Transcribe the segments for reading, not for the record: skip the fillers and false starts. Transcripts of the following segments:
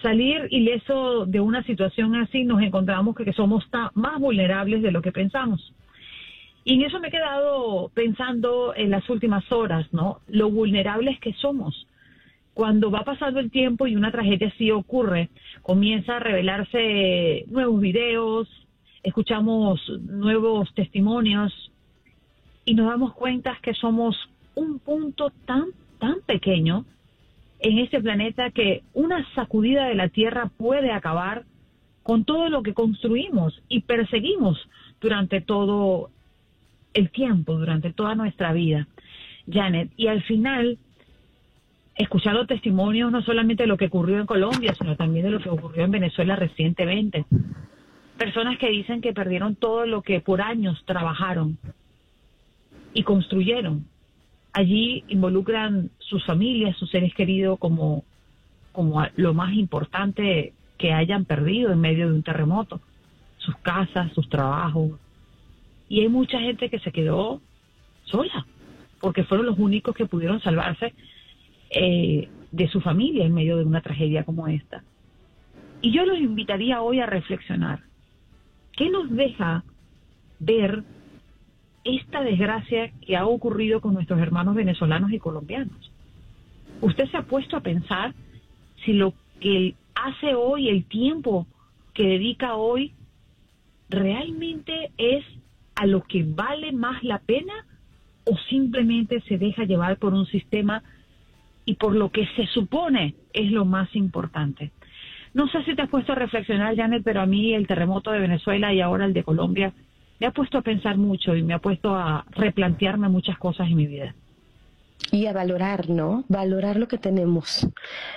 salir ileso de una situación así, nos encontramos que somos más vulnerables de lo que pensamos. Y en eso me he quedado pensando en las últimas horas, ¿no? Lo vulnerables que somos. Cuando va pasando el tiempo y una tragedia así ocurre, comienza a revelarse nuevos videos, escuchamos nuevos testimonios y nos damos cuenta que somos un punto tan pequeño en este planeta que una sacudida de la Tierra puede acabar con todo lo que construimos y perseguimos durante todo el tiempo, durante toda nuestra vida, Janet. Y al final, escuchando testimonios no solamente de lo que ocurrió en Colombia, sino también de lo que ocurrió en Venezuela recientemente. Personas que dicen que perdieron todo lo que por años trabajaron y construyeron. Allí involucran sus familias, sus seres queridos como lo más importante que hayan perdido en medio de un terremoto. Sus casas, sus trabajos. Y hay mucha gente que se quedó sola, porque fueron los únicos que pudieron salvarse de su familia en medio de una tragedia como esta. Y yo los invitaría hoy a reflexionar. ¿Qué nos deja ver esta desgracia que ha ocurrido con nuestros hermanos venezolanos y colombianos? ¿Usted se ha puesto a pensar si lo que hace hoy, el tiempo que dedica hoy, realmente es a lo que vale más la pena o simplemente se deja llevar por un sistema y por lo que se supone es lo más importante? No sé si te has puesto a reflexionar, Janet, pero a mí el terremoto de Venezuela y ahora el de Colombia me ha puesto a pensar mucho y me ha puesto a replantearme muchas cosas en mi vida. Y a valorar, ¿no? Valorar lo que tenemos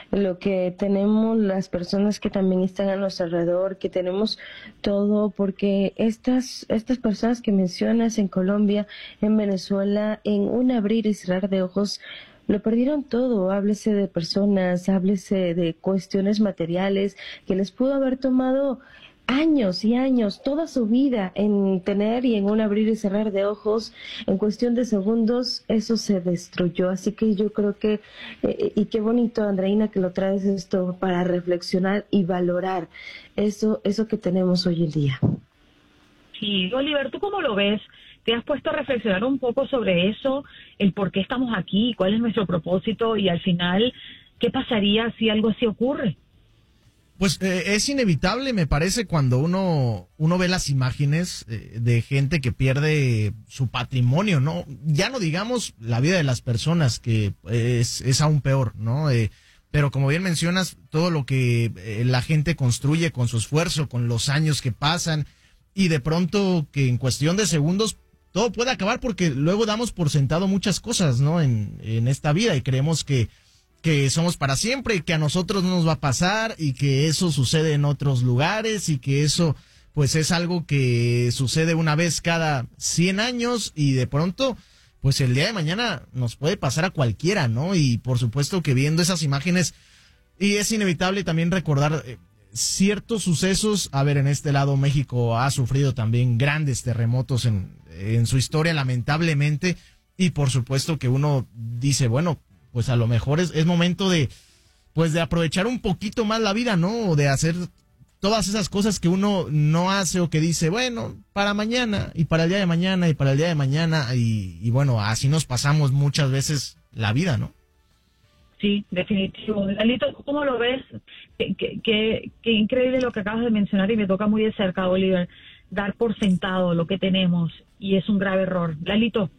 las personas que también están a nuestro alrededor, que tenemos todo, porque estas personas que mencionas en Colombia, en Venezuela, en un abrir y cerrar de ojos, lo perdieron todo. Háblese de personas, háblese de cuestiones materiales que les pudo haber tomado años y años, toda su vida en tener, y en un abrir y cerrar de ojos, en cuestión de segundos, eso se destruyó. Así que yo creo que, y qué bonito, Andreina, que lo traes esto para reflexionar y valorar eso que tenemos hoy en día. Sí, Oliver, ¿tú cómo lo ves? ¿Te has puesto a reflexionar un poco sobre eso, el por qué estamos aquí, cuál es nuestro propósito y al final, qué pasaría si algo así ocurre? Pues es inevitable, me parece, cuando uno ve las imágenes de gente que pierde su patrimonio, ¿no? Ya no digamos la vida de las personas, que es aún peor, ¿no? Pero como bien mencionas, todo lo que la gente construye con su esfuerzo, con los años que pasan, y de pronto que en cuestión de segundos todo puede acabar, porque luego damos por sentado muchas cosas, ¿no? En esta vida, y creemos que somos para siempre y que a nosotros no nos va a pasar y que eso sucede en otros lugares y que eso pues es algo que sucede una vez cada 100 años y de pronto pues el día de mañana nos puede pasar a cualquiera, ¿no? Y por supuesto que viendo esas imágenes, y es inevitable también recordar ciertos sucesos. A ver, en este lado México ha sufrido también grandes terremotos en su historia, lamentablemente, y por supuesto que uno dice, bueno, pues a lo mejor es momento de aprovechar un poquito más la vida, ¿no? O de hacer todas esas cosas que uno no hace o que dice, bueno, para mañana y para el día de mañana y para el día de mañana y bueno, así nos pasamos muchas veces la vida, ¿no? Sí, definitivo. Lalito, ¿cómo lo ves? Qué increíble lo que acabas de mencionar y me toca muy de cerca, Oliver, dar por sentado lo que tenemos y es un grave error. Lalito.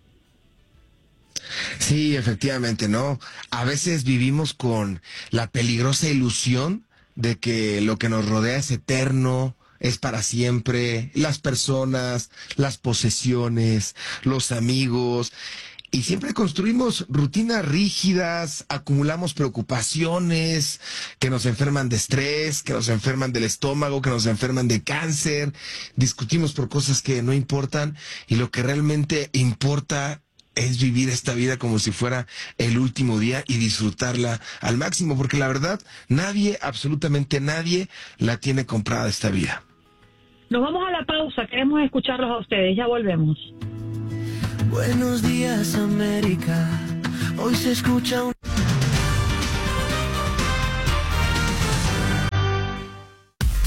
Sí, efectivamente, ¿no? A veces vivimos con la peligrosa ilusión de que lo que nos rodea es eterno, es para siempre, las personas, las posesiones, los amigos, y siempre construimos rutinas rígidas, acumulamos preocupaciones que nos enferman de estrés, que nos enferman del estómago, que nos enferman de cáncer, discutimos por cosas que no importan, y lo que realmente importa es vivir esta vida como si fuera el último día y disfrutarla al máximo, porque la verdad, nadie, absolutamente nadie, la tiene comprada esta vida. Nos vamos a la pausa, queremos escucharlos a ustedes, ya volvemos. Buenos días, América, hoy se escucha un...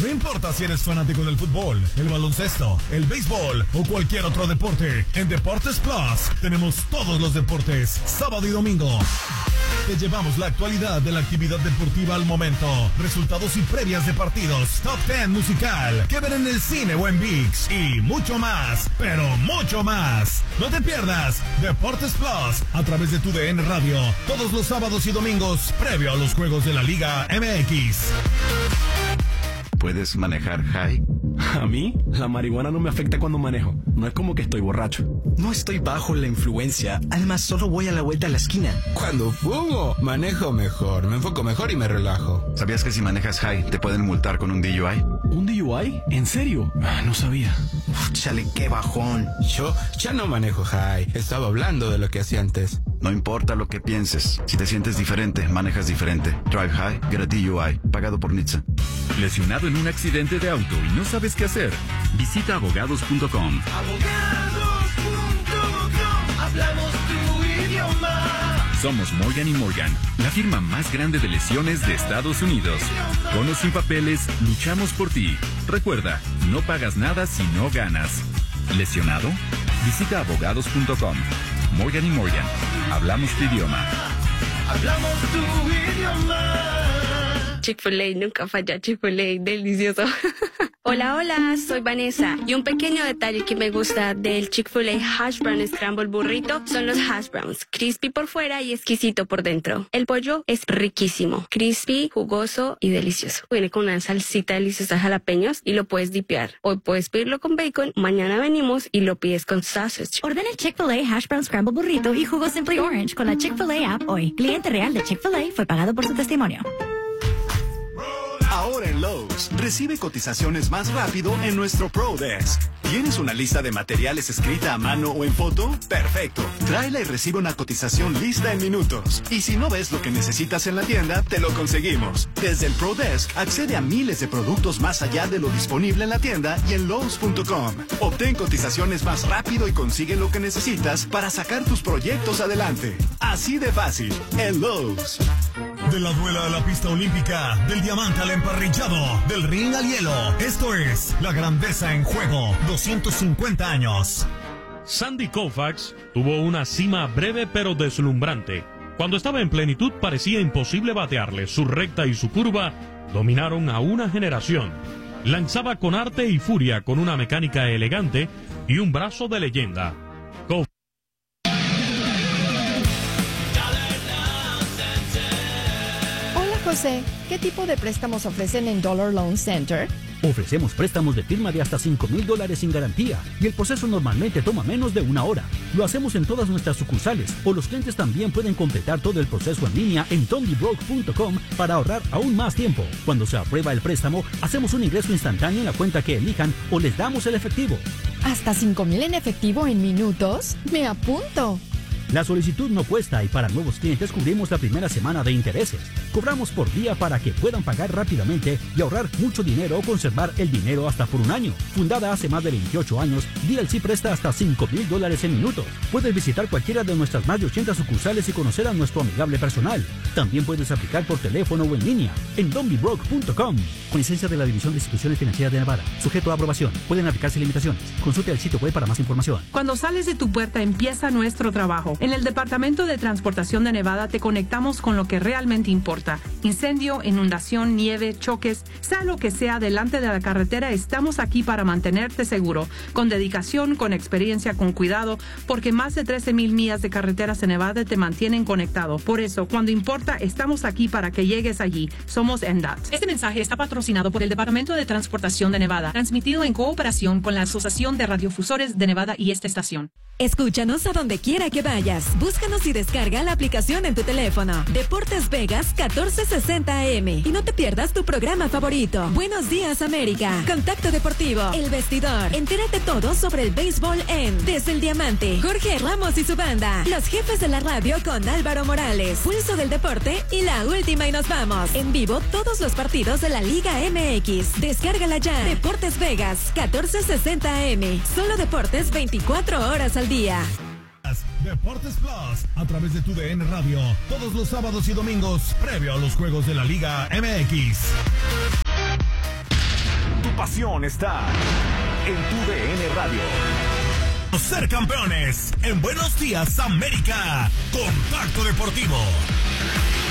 No importa si eres fanático del fútbol, el baloncesto, el béisbol o cualquier otro deporte, en Deportes Plus tenemos todos los deportes, sábado y domingo. Te llevamos la actualidad de la actividad deportiva al momento, resultados y previas de partidos, top 10 musical, que ver en el cine o en ViX y mucho más, pero mucho más. No te pierdas Deportes Plus a través de tu DN Radio, todos los sábados y domingos, previo a los juegos de la Liga MX. ¿Puedes manejar high? A mí, la marihuana no me afecta cuando manejo. No es como que estoy borracho. No estoy bajo la influencia. Además, solo voy a la vuelta a la esquina. Cuando fumo, manejo mejor, me enfoco mejor y me relajo. ¿Sabías que si manejas high te pueden multar con un DUI? ¿Un DUI? ¿En serio? No sabía. Chale, qué bajón. Yo ya no manejo high. Estaba hablando de lo que hacía antes. No importa lo que pienses. Si te sientes diferente, manejas diferente. Drive high, get a DUI. Pagado por NHTSA. ¿Lesionado en un accidente de auto y no sabes qué hacer? Visita abogados.com. Abogados.com. Hablamos tu idioma. Somos Morgan & Morgan, la firma más grande de lesiones de Estados Unidos. Con o sin papeles, luchamos por ti. Recuerda, no pagas nada si no ganas. ¿Lesionado? Visita abogados.com. Morgan & Morgan. Hablamos tu idioma. Hablamos tu idioma. Chick-fil-A, nunca falla. Chick-fil-A, delicioso. Hola, hola, soy Vanessa. Y un pequeño detalle que me gusta del Chick-fil-A Hash Brown Scramble Burrito son los hash browns. Crispy por fuera y exquisito por dentro. El pollo es riquísimo. Crispy, jugoso y delicioso. Viene con una salsita deliciosa de jalapeños y lo puedes dipear. Hoy puedes pedirlo con bacon, mañana venimos y lo pides con sausage. Ordena el Chick-fil-A Hash Brown Scramble Burrito y jugo Simply Orange con la Chick-fil-A app hoy. Cliente real de Chick-fil-A fue pagado por su testimonio. Ahora en Lowe's, recibe cotizaciones más rápido en nuestro Pro Desk. ¿Tienes una lista de materiales escrita a mano o en foto? Perfecto. Tráela y recibe una cotización lista en minutos. Y si no ves lo que necesitas en la tienda, te lo conseguimos. Desde el Pro Desk, accede a miles de productos más allá de lo disponible en la tienda y en Lowe's.com. Obtén cotizaciones más rápido y consigue lo que necesitas para sacar tus proyectos adelante. Así de fácil, en Lowe's. De la duela a la pista olímpica, del diamante al emparrillado, del ring al hielo. Esto es La Grandeza en Juego, 250 años. Sandy Koufax tuvo una cima breve pero deslumbrante. Cuando estaba en plenitud parecía imposible batearle. Su recta y su curva dominaron a una generación. Lanzaba con arte y furia, con una mecánica elegante y un brazo de leyenda. José, ¿qué tipo de préstamos ofrecen en Dollar Loan Center? Ofrecemos préstamos de firma de hasta $5,000 sin garantía y el proceso normalmente toma menos de una hora. Lo hacemos en todas nuestras sucursales o los clientes también pueden completar todo el proceso en línea en dondybroke.com para ahorrar aún más tiempo. Cuando se aprueba el préstamo, hacemos un ingreso instantáneo en la cuenta que elijan o les damos el efectivo. ¿Hasta $5,000 en efectivo en minutos? ¡Me apunto! La solicitud no cuesta y para nuevos clientes cubrimos la primera semana de intereses. Cobramos por día para que puedan pagar rápidamente y ahorrar mucho dinero o conservar el dinero hasta por un año. Fundada hace más de 28 años, DLC presta hasta $5,000 en minutos. Puedes visitar cualquiera de nuestras más de 80 sucursales y conocer a nuestro amigable personal. También puedes aplicar por teléfono o en línea en dondybroke.com. Con licencia de la División de Instituciones Financieras de Nevada. Sujeto a aprobación. Pueden aplicarse limitaciones. Consulte el sitio web para más información. Cuando sales de tu puerta empieza nuestro trabajo. En el Departamento de Transportación de Nevada te conectamos con lo que realmente importa. Incendio, inundación, nieve, choques, sea lo que sea delante de la carretera, estamos aquí para mantenerte seguro. Con dedicación, con experiencia, con cuidado, porque más de 13,000 millas de carreteras en Nevada te mantienen conectado. Por eso, cuando importa, estamos aquí para que llegues allí. Somos NDOT. Este mensaje está patrocinado por el Departamento de Transportación de Nevada, transmitido en cooperación con la Asociación de Radiodifusores de Nevada y esta estación. Escúchanos a donde quiera que vayas. Búscanos y descarga la aplicación en tu teléfono. Deportes Vegas 1460 AM. Y no te pierdas tu programa favorito. Buenos días, América. Contacto Deportivo. El Vestidor. Entérate todo sobre el béisbol en Desde el Diamante. Jorge Ramos y su banda. Los jefes de la radio con Álvaro Morales. Pulso del deporte y la última y nos vamos. En vivo todos los partidos de la Liga MX. Descárgala ya. Deportes Vegas 1460 AM. Solo deportes 24 horas al día. Deportes Plus a través de tu DN Radio todos los sábados y domingos previo a los juegos de la Liga MX. emoción está en tu DN Radio. Ser campeones en Buenos Días América. Contacto Deportivo.